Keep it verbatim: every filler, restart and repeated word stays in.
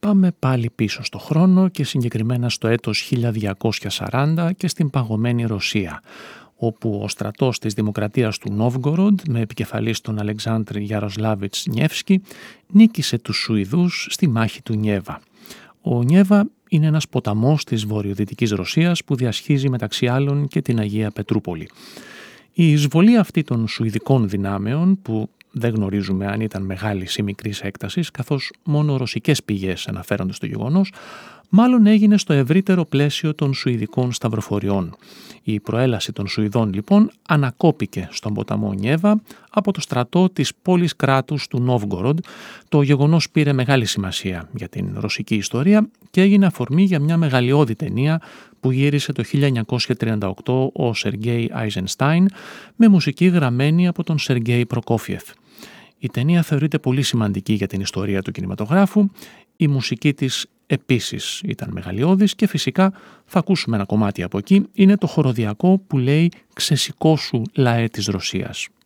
Πάμε πάλι πίσω στο χρόνο και συγκεκριμένα στο έτος χίλια διακόσια σαράντα και στην παγωμένη Ρωσία, όπου ο στρατός της Δημοκρατίας του Νόβγκοροντ με επικεφαλής τον Αλεξάνδρ Γιαροσλάβιτς Νιεύσκι νίκησε τους Σουηδούς στη μάχη του Νιέβα. Ο Νιέβα είναι ένας ποταμός της βορειοδυτικής Ρωσίας που διασχίζει μεταξύ άλλων και την Αγία Πετρούπολη. Η εισβολή αυτή των Σουηδικών δυνάμεων, που δεν γνωρίζουμε αν ήταν μεγάλης ή μικρής έκτασης, καθώς μόνο ρωσικές πηγές αναφέρονται στο γεγονός, μάλλον έγινε στο ευρύτερο πλαίσιο των Σουηδικών σταυροφοριών. Η προέλαση των Σουηδών λοιπόν ανακόπηκε στον ποταμό Νιέβα από το στρατό της πόλης κράτους του Νόβγκοροντ. Το γεγονός πήρε μεγάλη σημασία για την ρωσική ιστορία και έγινε αφορμή για μια μεγαλειώδη ταινία που γύρισε το χίλια εννιακόσια τριάντα οκτώ ο Σεργέι Άιζενστάιν με μουσική γραμμένη από τον Σεργέι Προκόφιεφ. Η ταινία θεωρείται πολύ σημαντική για την ιστορία του κινηματογράφου. Η μουσική της επίσης ήταν μεγαλειώδης και φυσικά θα ακούσουμε ένα κομμάτι από εκεί. Είναι το χοροδιακό που λέει «Ξεσηκώσου λαέ της Ρωσίας».